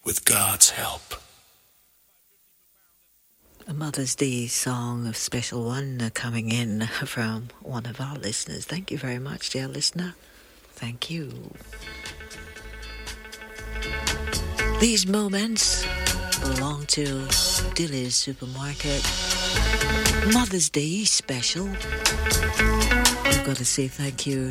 with God's help. A Mother's Day song, a special one coming in from one of our listeners. Thank you very much, dear listener. Thank you. These moments belong to Dilly's Supermarket. Mother's Day special. I've got to say thank you